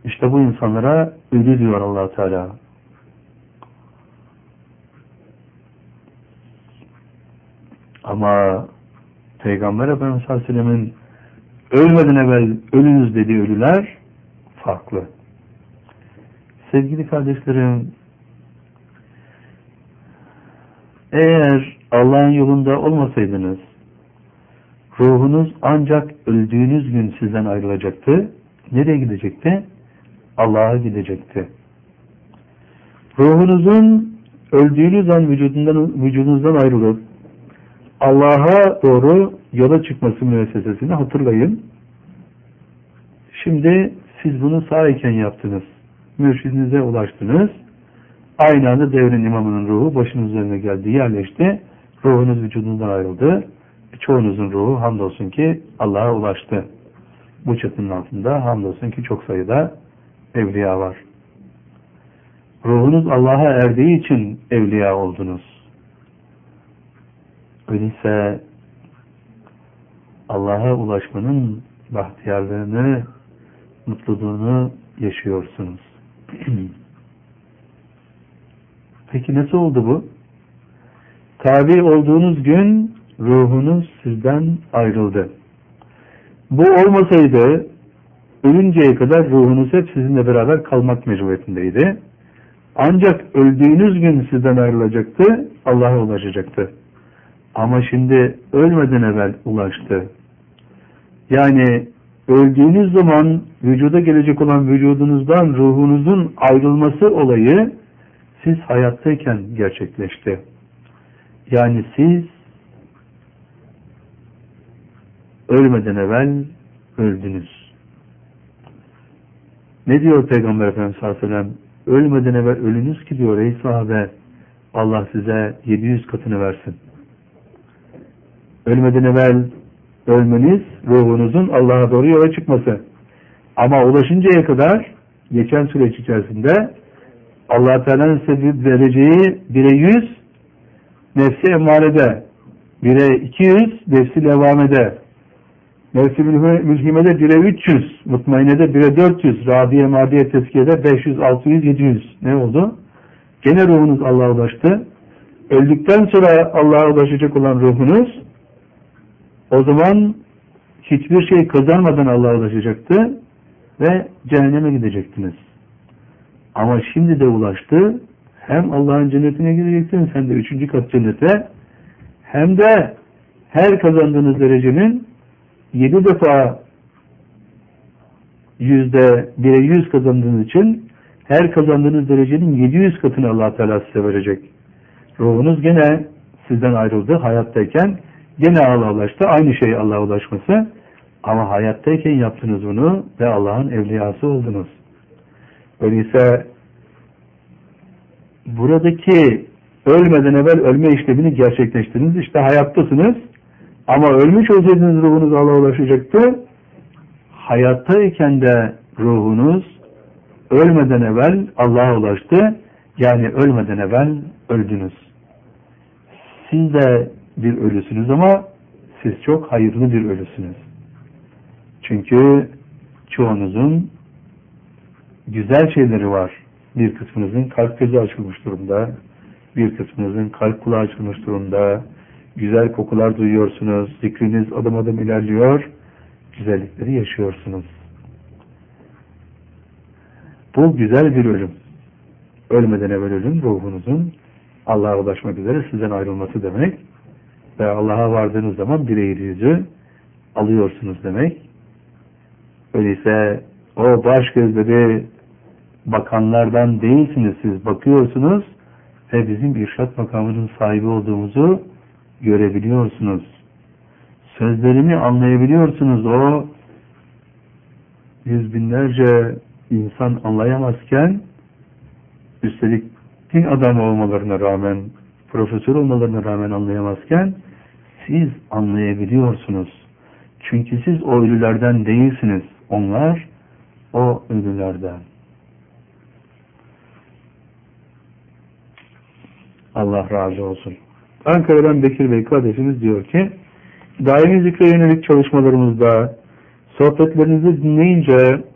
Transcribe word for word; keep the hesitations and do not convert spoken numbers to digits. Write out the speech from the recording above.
İşte bu insanlara ölü diyor Allah Teala. Ama Peygamber Efendimiz sallallahu aleyhi ve sellem'in ölmeden evvel ölünüz dediği ölüler farklı. Sevgili kardeşlerim, eğer Allah'ın yolunda olmasaydınız, ruhunuz ancak öldüğünüz gün sizden ayrılacaktı. Nereye gidecekti? Allah'a gidecekti. Ruhunuzun öldüğünüz an vücudundan, vücudunuzdan ayrılıp Allah'a doğru yola çıkması müessesesini hatırlayın. Şimdi siz bunu sağ iken yaptınız. Mürşidinize ulaştınız. Aynı anda devrin imamının ruhu başınız üzerine geldi, yerleşti. Ruhunuz vücudundan ayrıldı. Çoğunuzun ruhu hamdolsun ki Allah'a ulaştı. Bu çatının altında hamdolsun ki çok sayıda evliya var. Ruhunuz Allah'a erdiği için evliya oldunuz. Öyleyse Allah'a ulaşmanın bahtiyarlığını, mutluluğunu yaşıyorsunuz. Peki nasıl oldu bu? Tabi olduğunuz gün ruhunuz sizden ayrıldı. Bu olmasaydı ölünceye kadar ruhunuz hep sizinle beraber kalmak mecburiyetindeydi. Ancak öldüğünüz gün sizden ayrılacaktı, Allah'a ulaşacaktı. Ama şimdi ölmeden evvel ulaştı. Yani öldüğünüz zaman vücuda gelecek olan vücudunuzdan ruhunuzun ayrılması olayı siz hayattayken gerçekleşti. Yani siz ölmeden evvel öldünüz. Ne diyor Peygamber Efendimiz sallallahu aleyhi ve sellem? Ölmeden evvel ölünüz ki diyor ey sahabe, Allah size yedi yüz katını versin. Ölmeden evvel ölmeniz ruhunuzun Allah'a doğru yola çıkması. Ama ulaşıncaya kadar geçen süreç içerisinde Allah Teala'nın size vereceği bire yüz nefsi emmarede, bire iki yüz nefsi levamede, nefsi mülhimede bire üç yüz, mutmainede bire dört yüz, radiye madiye tezkiyede beş yüz, altı yüz, yedi yüz. Ne oldu? Gene ruhunuz Allah'a ulaştı. Öldükten sonra Allah'a ulaşacak olan ruhunuz o zaman hiçbir şey kazanmadan Allah'a ulaşacaktı ve cehenneme gidecektiniz. Ama şimdi de ulaştı. Hem Allah'ın cennetine gideceksiniz hem de üçüncü kat cennete, hem de her kazandığınız derecenin yedi defa yüzde bire yüz kazandığınız için her kazandığınız derecenin yedi yüz katını Allah Teala size verecek. Ruhunuz gene sizden ayrıldı hayattayken, gene Allah'a ulaştı. Aynı şey Allah'a ulaşması. Ama hayattayken yaptınız bunu ve Allah'ın evliyası oldunuz. Öyleyse buradaki ölmeden evvel ölme işlemini gerçekleştirdiniz. İşte hayattasınız. Ama ölmüş olsaydınız ruhunuz Allah'a ulaşacaktı. Hayattayken de ruhunuz ölmeden evvel Allah'a ulaştı. Yani ölmeden evvel öldünüz. Siz de bir ölüsünüz ama siz çok hayırlı bir ölüsünüz. Çünkü çoğunuzun güzel şeyleri var. Bir kısmınızın kalp gözü açılmış durumda. Bir kısmınızın kalp kulağı açılmış durumda. Güzel kokular duyuyorsunuz. Zikriniz adım adım ilerliyor. Güzellikleri yaşıyorsunuz. Bu güzel bir ölüm. Ölmeden evvel ölüm ruhunuzun Allah'a ulaşmak üzere sizden ayrılması demek. Ve Allah'a vardığınız zaman bir eğri yüzü alıyorsunuz demek. Öyleyse o baş gözleri bakanlardan değilsiniz, siz bakıyorsunuz ve bizim irşat makamının sahibi olduğumuzu görebiliyorsunuz. Sözlerimi anlayabiliyorsunuz. O yüz binlerce insan anlayamazken, üstelik din adamı olmalarına rağmen, profesör olmalarına rağmen anlayamazken siz anlayabiliyorsunuz. Çünkü siz o ölülerden değilsiniz. Onlar o ölülerden. Allah razı olsun. Ankara'dan Bekir Bey kardeşimiz diyor ki, daimi zikre yönelik çalışmalarımızda sohbetlerinizi dinleyince